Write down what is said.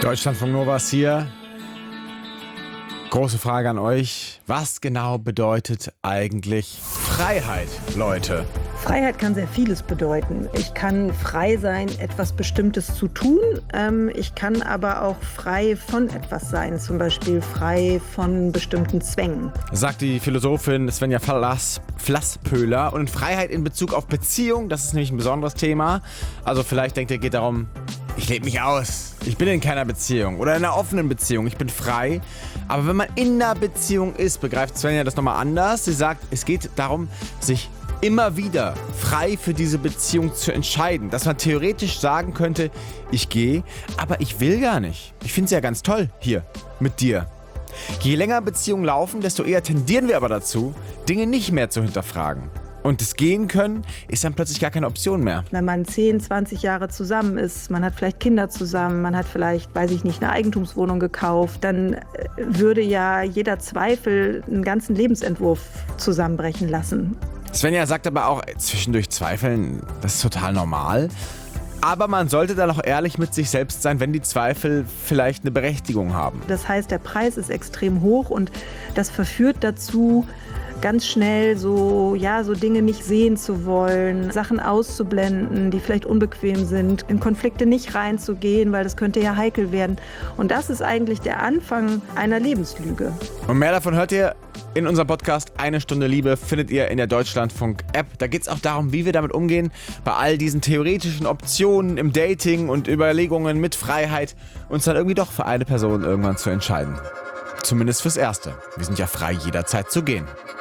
Deutschlandfunk Nova ist hier. Große Frage an euch. Was genau bedeutet eigentlich Freiheit, Leute? Freiheit kann sehr vieles bedeuten. Ich kann frei sein, etwas Bestimmtes zu tun. Ich kann aber auch frei von etwas sein, zum Beispiel frei von bestimmten Zwängen. Sagt die Philosophin Svenja Flasspöhler. Und Freiheit in Bezug auf Beziehung, das ist nämlich ein besonderes Thema. Also vielleicht denkt ihr, geht darum, ich lebe mich aus. Ich bin in keiner Beziehung oder in einer offenen Beziehung. Ich bin frei. Aber wenn man in einer Beziehung ist, begreift Svenja das nochmal anders. Sie sagt, es geht darum, sich immer wieder frei für diese Beziehung zu entscheiden. Dass man theoretisch sagen könnte, ich gehe, aber ich will gar nicht. Ich finde es ja ganz toll hier mit dir. Je länger Beziehungen laufen, desto eher tendieren wir aber dazu, Dinge nicht mehr zu hinterfragen. Und das Gehen können ist dann plötzlich gar keine Option mehr. Wenn man 10, 20 Jahre zusammen ist, man hat vielleicht Kinder zusammen, man hat vielleicht, weiß ich nicht, eine Eigentumswohnung gekauft, dann würde ja jeder Zweifel einen ganzen Lebensentwurf zusammenbrechen lassen. Svenja sagt aber auch, zwischendurch zweifeln, das ist total normal. Aber man sollte dann auch ehrlich mit sich selbst sein, wenn die Zweifel vielleicht eine Berechtigung haben. Das heißt, der Preis ist extrem hoch und das verführt dazu, ganz schnell so Dinge nicht sehen zu wollen, Sachen auszublenden, die vielleicht unbequem sind, in Konflikte nicht reinzugehen, weil das könnte ja heikel werden. Und das ist eigentlich der Anfang einer Lebenslüge. Und mehr davon hört ihr in unserem Podcast Eine Stunde Liebe, findet ihr in der Deutschlandfunk-App. Da geht es auch darum, wie wir damit umgehen, bei all diesen theoretischen Optionen im Dating und Überlegungen mit Freiheit, uns dann irgendwie doch für eine Person irgendwann zu entscheiden. Zumindest fürs Erste. Wir sind ja frei, jederzeit zu gehen.